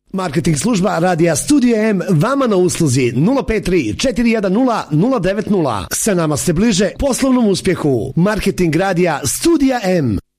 Marketing služba Radija Studija M vama na usluzi 053 410 090. Sa nama ste bliže poslovnom uspjehu. Marketing Radija Studija M.